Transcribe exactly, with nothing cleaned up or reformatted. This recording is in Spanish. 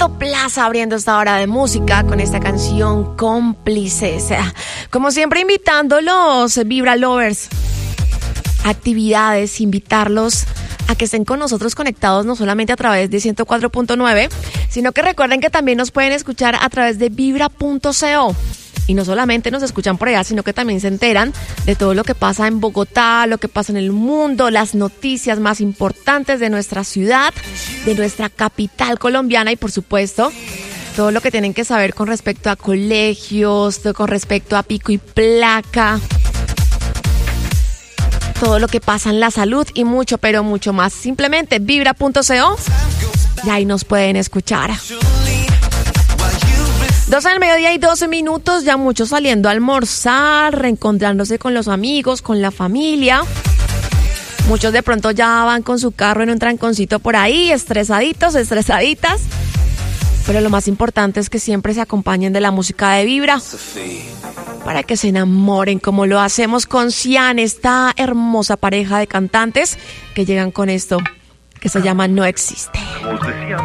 Fernando Plaza abriendo esta hora de música con esta canción Cómplices. Como siempre, invitándolos, Vibra Lovers, actividades, invitarlos a que estén con nosotros conectados no solamente a través de ciento cuatro punto nueve, sino que recuerden que también nos pueden escuchar a través de vibra punto co. Y no solamente nos escuchan por allá, sino que también se enteran de todo lo que pasa en Bogotá, lo que pasa en el mundo, las noticias más importantes de nuestra ciudad, de nuestra capital colombiana y, por supuesto, todo lo que tienen que saber con respecto a colegios, con respecto a pico y placa, todo lo que pasa en la salud y mucho, pero mucho más. Simplemente vibra punto co y ahí nos pueden escuchar. doce del mediodía y doce minutos, ya muchos saliendo a almorzar, reencontrándose con los amigos, con la familia. Muchos de pronto ya van con su carro en un tranconcito por ahí, estresaditos, estresaditas. Pero lo más importante es que siempre se acompañen de la música de Vibra para que se enamoren, como lo hacemos con Cian, esta hermosa pareja de cantantes que llegan con esto que se llama No Existe.